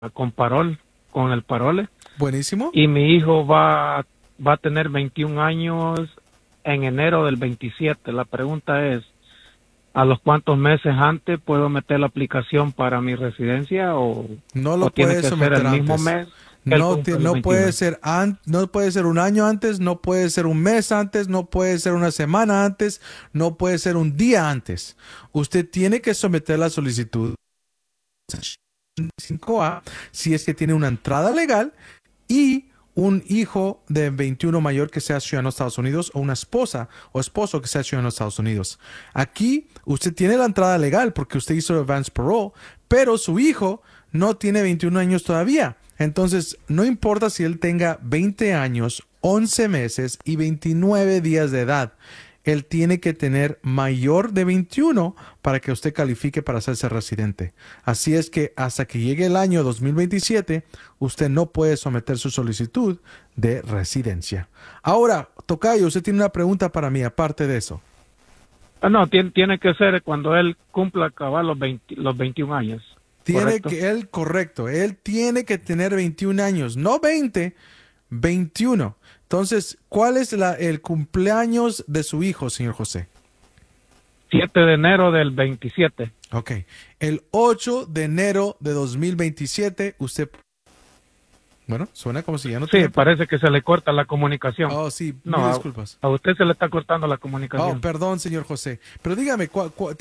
con parol, con el parole. Buenísimo. Y mi hijo va a tener 21 años en enero del 27. La pregunta es, ¿a los cuántos meses antes puedo meter la aplicación para mi residencia No o lo tiene puedes que ser el someter mismo antes. mes que él cumple los No 21? puede ser no puede ser un año antes, no puede ser un mes antes, no puede ser una semana antes, no puede ser un día antes. Usted tiene que someter la solicitud 5A si es que tiene una entrada legal y un hijo de 21 mayor que sea ciudadano de Estados Unidos o una esposa o esposo que sea ciudadano de Estados Unidos. Aquí usted tiene la entrada legal porque usted hizo advance parole, pero su hijo no tiene 21 años todavía. Entonces, no importa si él tenga 20 años, 11 meses y 29 días de edad. Él tiene que tener mayor de 21 para que usted califique para hacerse residente. Así es que hasta que llegue el año 2027, usted no puede someter su solicitud de residencia. Ahora, tocayo, usted tiene una pregunta para mí, aparte de eso. No, tiene que ser cuando él cumpla acabar los 21 años, ¿correcto? Correcto, él tiene que tener 21 años, no 20, 21. Entonces, ¿cuál es el cumpleaños de su hijo, señor José? 7 de enero del 27. Ok, el 8 de enero de 2027, usted... Bueno, suena como si ya no Sí, tenga... parece que se le corta la comunicación. Oh, sí, mil No, disculpas. a usted se le está cortando la Oh, comunicación. perdón, señor José. Pero dígame,